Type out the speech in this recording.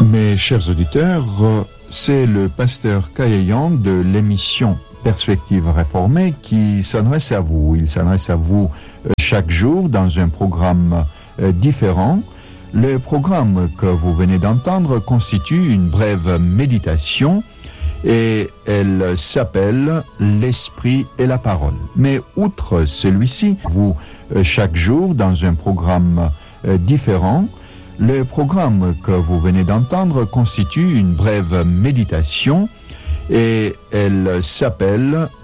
Mes chers auditeurs, c'est le pasteur Kayeyan de l'émission Perspective réformée qui s'adresse à vous. Il s'adresse à vous chaque jour dans un programme différent. Le programme que vous venez d'entendre constitue une brève méditation et elle s'appelle L'Esprit et la Parole. Mais outre celui-ci, vous chaque jour dans un programme différent, le programme que vous venez d'entendre constitue une brève méditation et elle s'appelle